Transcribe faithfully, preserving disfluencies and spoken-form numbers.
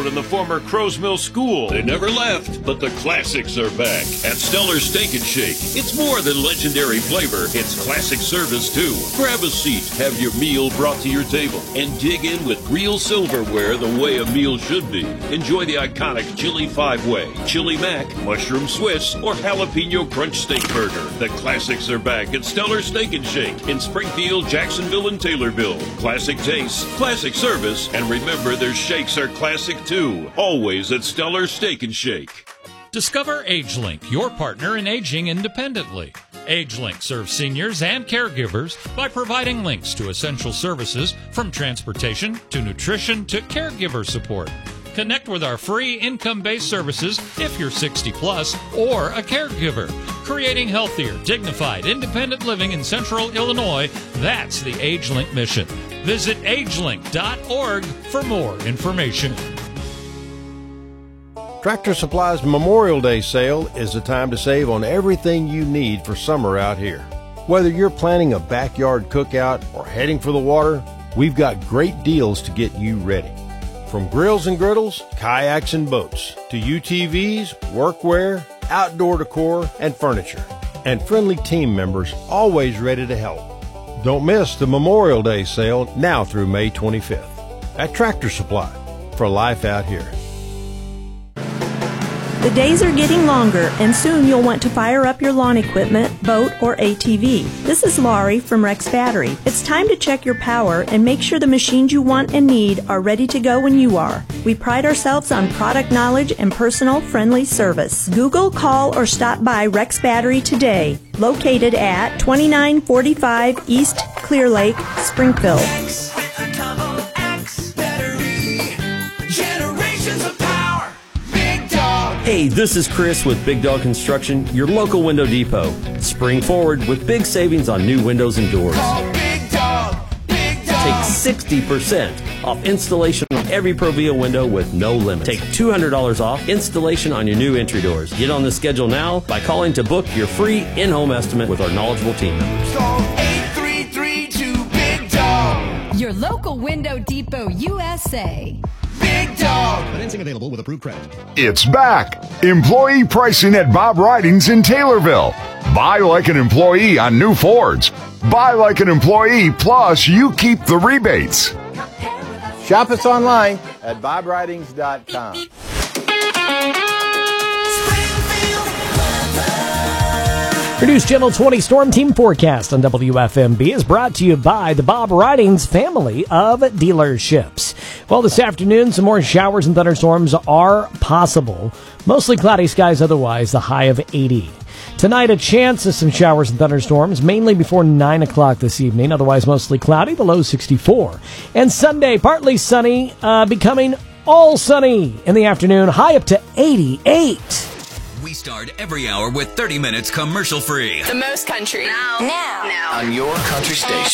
out in the former Crow's Mill School. They never left, but the classics are back at Stellar Steak and Shake. It's more than legendary flavor, it's classic service too. Grab a seat, have your meal brought to your table, and dig in with real silverware the way a meal should be. Enjoy the iconic Chili Five-Way, Chili Mac, Mushroom Swiss, or Jalapeno Crunch Steak Burger. The classics are back at Stellar Steak and Shake in Springfield, Jacksonville, and Taylorville. Classic taste, classic service, and remember their shakes are classic too. Always at Stellar Steak and Shake. Discover AgeLink, your partner in aging independently. AgeLink serves seniors and caregivers by providing links to essential services from transportation to nutrition to caregiver support. Connect with our free income-based services if you're sixty plus or a caregiver. Creating healthier, dignified, independent living in Central Illinois, that's the AgeLink mission. Visit agelink dot org for more information. Tractor Supply's Memorial Day sale is the time to save on everything you need for summer out here. Whether you're planning a backyard cookout or heading for the water, we've got great deals to get you ready. From grills and griddles, kayaks and boats, to U T Vs, workwear, outdoor decor, and furniture. And friendly team members always ready to help. Don't miss the Memorial Day sale now through May twenty-fifth at Tractor Supply for life out here. The days are getting longer, and soon you'll want to fire up your lawn equipment, boat, or A T V. This is Laurie from Rex Battery. It's time to check your power and make sure the machines you want and need are ready to go when you are. We pride ourselves on product knowledge and personal, friendly service. Google, call, or stop by Rex Battery today. Located at twenty-nine forty-five East Clear Lake, Springfield. Hey, this is Chris with Big Dog Construction, your local window depot. Spring forward with big savings on new windows and doors. Call Big Dog, Big Dog. Take sixty percent off installation on every Provia window with no limit. Take two hundred dollars off installation on your new entry doors. Get on the schedule now by calling to book your free in-home estimate with our knowledgeable team members. Call eight three three two Big Dog. Your local Window Depot U S A. Big Dog. Financing available with approved credit. It's back. Employee pricing at Bob Ridings in Taylorville. Buy like an employee on new Fords. Buy like an employee, plus you keep the rebates. Shop us online at bob ridings dot com. Your News Channel twenty Storm Team Forecast on W F M B is brought to you by the Bob Ridings family of dealerships. Well, this afternoon, some more showers and thunderstorms are possible. Mostly cloudy skies otherwise, the high of eighty. Tonight, a chance of some showers and thunderstorms, mainly before nine o'clock this evening. Otherwise, mostly cloudy, the low sixty-four. And Sunday, partly sunny, uh, becoming all sunny in the afternoon, high up to eighty-eight. We start every hour with thirty minutes commercial free. The most country. Now. Now. Now. On your country station.